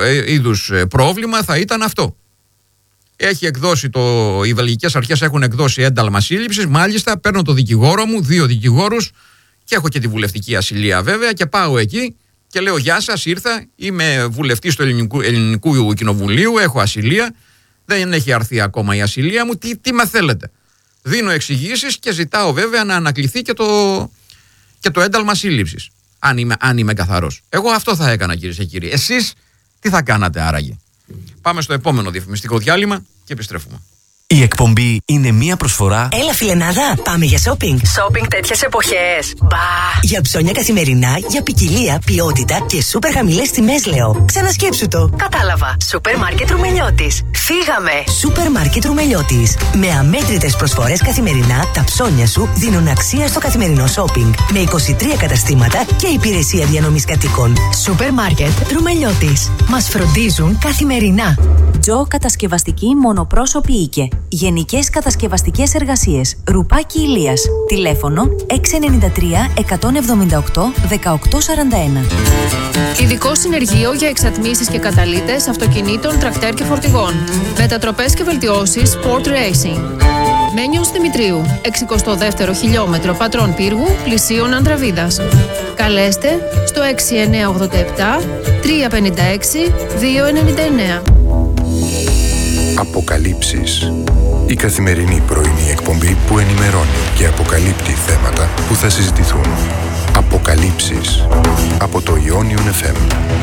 είδους πρόβλημα θα ήταν αυτό. Έχει εκδώσει οι βελγικές αρχές έχουν εκδώσει ένταλμα σύλληψης. Μάλιστα, παίρνω το δικηγόρο μου, 2 δικηγόρους, και έχω και τη βουλευτική ασυλία βέβαια, και πάω εκεί και λέω: Γεια σας, ήρθα. Είμαι βουλευτής του Ελληνικού Κοινοβουλίου, έχω ασυλία. Δεν έχει αρθεί ακόμα η ασυλία μου. Τι με θέλετε? Δίνω εξηγήσεις και ζητάω βέβαια να ανακληθεί και το ένταλμα σύλληψης. Αν είμαι καθαρός. Εγώ αυτό θα έκανα, κυρίες και κύριοι. Εσείς τι θα κάνατε άραγε? Πάμε στο επόμενο διαφημιστικό διάλειμμα και επιστρέφουμε. Η εκπομπή είναι μία προσφορά. Έλα, φιλενάδα, πάμε για shopping. Shopping τέτοιες εποχές. Μπα! Για ψώνια καθημερινά, για ποικιλία, ποιότητα και σούπερ χαμηλές τιμές, λέω. Ξανασκέψου το. Κατάλαβα. Σούπερ μάρκετ Ρουμελιώτης. Φύγαμε. Σούπερ μάρκετ Ρουμελιώτης. Με αμέτρητες προσφορές καθημερινά, τα ψώνια σου δίνουν αξία στο καθημερινό shopping. Με 23 καταστήματα και υπηρεσία διανομής κατοίκων. Σούπερ μάρκετ Ρουμελιώτης. Μας φροντίζουν καθημερινά. Τζο Κατασκευαστική Μονοπρόσωπη Οίκε. Γενικές κατασκευαστικές εργασίες. Ρουπάκι Ηλίας. Τηλέφωνο 693 178 1841. Ειδικό συνεργείο για εξατμίσεις και καταλύτες αυτοκινήτων, τρακτέρ και φορτηγών. Μετατροπές και βελτιώσεις Sport Racing. Μένιος Δημητρίου, 62ο χιλιόμετρο Πατρών Πύργου, πλησίων Ανδραβίδας. Καλέστε στο 6987 356 299. Αποκαλύψεις. Η καθημερινή πρωινή εκπομπή που ενημερώνει και αποκαλύπτει θέματα που θα συζητηθούν. Αποκαλύψεις. Από το Ionion FM.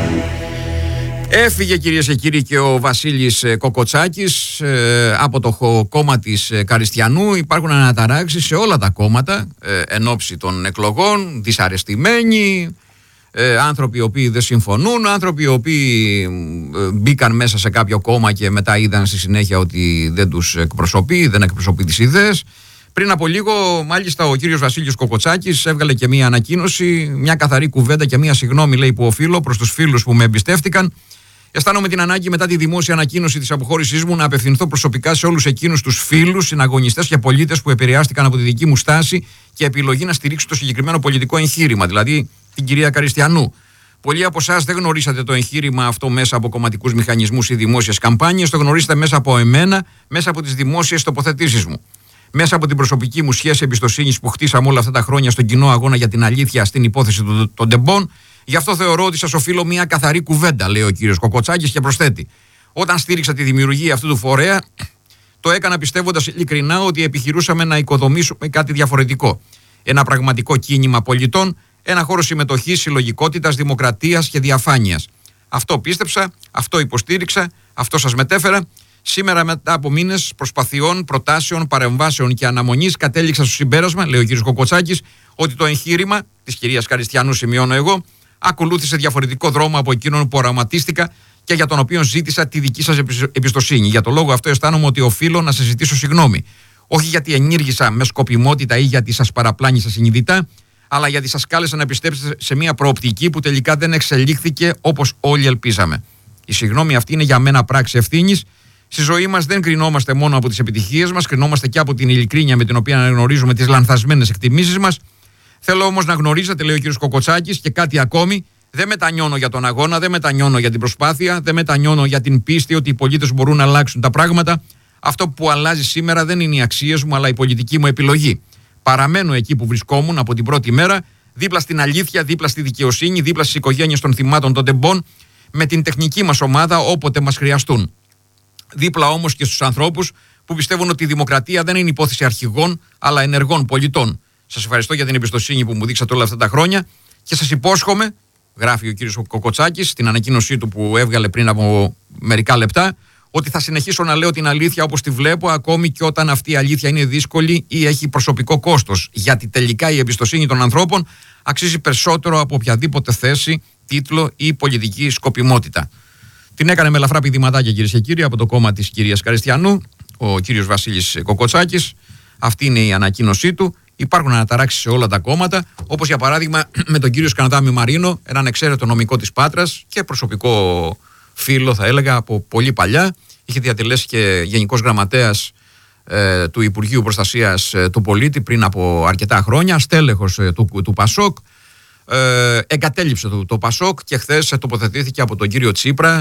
Έφυγε, κυρίες και κύριοι, και ο Βασίλης Κοκοτσάκης από το κόμμα της Καριστιανού. Υπάρχουν αναταράξεις σε όλα τα κόμματα εν ώψη των εκλογών, δυσαρεστημένοι, άνθρωποι οι οποίοι δεν συμφωνούν, άνθρωποι οι οποίοι μπήκαν μέσα σε κάποιο κόμμα και μετά είδαν στη συνέχεια ότι δεν τους εκπροσωπεί, δεν εκπροσωπεί τις ιδέες. Πριν από λίγο, μάλιστα, ο κύριος Βασίλης Κοκοτσάκης έβγαλε και μία ανακοίνωση, μια καθαρή κουβέντα και μία συγγνώμη, λέει, που οφείλω προς τους φίλους που με εμπιστεύτηκαν. Αισθάνομαι την ανάγκη, μετά τη δημόσια ανακοίνωση της αποχώρησής μου, να απευθυνθώ προσωπικά σε όλους εκείνους τους φίλους, συναγωνιστές και πολίτες που επηρεάστηκαν από τη δική μου στάση και επιλογή να στηρίξουν το συγκεκριμένο πολιτικό εγχείρημα, δηλαδή την κυρία Καριστιανού. Πολλοί από εσάς δεν γνωρίσατε το εγχείρημα αυτό μέσα από κομματικούς μηχανισμούς ή δημόσιες καμπάνιες, το γνωρίσατε μέσα από εμένα, μέσα από τις δημόσιες τοποθετήσεις μου. Μέσα από την προσωπική μου σχέση εμπιστοσύνης που χτίσαμε όλα αυτά τα χρόνια στον κοινό αγώνα για την αλήθεια στην υπόθεση των τεμπών. Γι' αυτό θεωρώ ότι σας οφείλω μια καθαρή κουβέντα, λέει ο κύριος Κοκοτσάκης, και προσθέτει: όταν στήριξα τη δημιουργία αυτού του φορέα, το έκανα πιστεύοντας ειλικρινά ότι επιχειρούσαμε να οικοδομήσουμε κάτι διαφορετικό. Ένα πραγματικό κίνημα πολιτών, ένα χώρο συμμετοχής, συλλογικότητας, δημοκρατίας και διαφάνειας. Αυτό πίστεψα, αυτό υποστήριξα, αυτό σας μετέφερα. Σήμερα, μετά από μήνες προσπαθειών, προτάσεων, παρεμβάσεων και αναμονής, κατέληξα στο συμπέρασμα, λέει ο κ. Κοκοτσάκης, ότι το εγχείρημα της κυρίας Καριστιανού, σημειώνω εγώ, ακολούθησε διαφορετικό δρόμο από εκείνον που οραματίστηκα και για τον οποίο ζήτησα τη δική σας εμπιστοσύνη. Για τον λόγο αυτό αισθάνομαι ότι οφείλω να σας ζητήσω συγγνώμη. Όχι γιατί ενήργησα με σκοπιμότητα ή γιατί σας παραπλάνησα συνειδητά, αλλά γιατί σας κάλεσα να πιστέψετε σε μια προοπτική που τελικά δεν εξελίχθηκε όπως όλοι ελπίζαμε. Η συγγνώμη αυτή είναι για μένα πράξη ευθύνης. Στη ζωή μας δεν κρινόμαστε μόνο από τις επιτυχίες μας, κρινόμαστε και από την ειλικρίνεια με την οποία αναγνωρίζουμε τις λανθασμένες εκτιμήσεις μας. Θέλω όμως να γνωρίζετε, λέει ο κ. Κοκοτσάκης, και κάτι ακόμη. Δεν μετανιώνω για τον αγώνα, δεν μετανιώνω για την προσπάθεια, δεν μετανιώνω για την πίστη ότι οι πολίτες μπορούν να αλλάξουν τα πράγματα. Αυτό που αλλάζει σήμερα δεν είναι οι αξίες μου, αλλά η πολιτική μου επιλογή. Παραμένω εκεί που βρισκόμουν από την πρώτη μέρα, δίπλα στην αλήθεια, δίπλα στη δικαιοσύνη, δίπλα στις οικογένειες των θυμάτων των τεμπών, με την τεχνική μας ομάδα όποτε μας χρειαστούν. Δίπλα όμως και στους ανθρώπους που πιστεύουν ότι η δημοκρατία δεν είναι υπόθεση αρχηγών, αλλά ενεργών πολιτών. Σας ευχαριστώ για την εμπιστοσύνη που μου δείξατε όλα αυτά τα χρόνια και σας υπόσχομαι, γράφει ο κύριος Κοκοτσάκης στην ανακοίνωσή του που έβγαλε πριν από μερικά λεπτά, ότι θα συνεχίσω να λέω την αλήθεια όπως τη βλέπω, ακόμη και όταν αυτή η αλήθεια είναι δύσκολη ή έχει προσωπικό κόστος. Γιατί τελικά η εμπιστοσύνη των ανθρώπων αξίζει περισσότερο από οποιαδήποτε θέση, τίτλο ή πολιτική σκοπιμότητα. Την έκανε με ελαφρά πηδηματάκια, κυρίες και κύριοι, από το κόμμα της κυρίας Καριστιανού, ο κύριος Βασίλης Κοκοτσάκης. Αυτή είναι η ανακοίνωσή του. Υπάρχουν αναταράξεις σε όλα τα κόμματα, όπως για παράδειγμα με τον κύριο Σκανδάμι Μαρίνο, έναν εξαίρετο νομικό της Πάτρας και προσωπικό φίλο, θα έλεγα, από πολύ παλιά. Είχε διατελέσει και γενικός γραμματέας του Υπουργείου Προστασίας του Πολίτη πριν από αρκετά χρόνια, στέλεχος του Πασόκ. Εγκατέλειψε το Πασόκ και χθες τοποθετήθηκε από τον κύριο Τσίπρα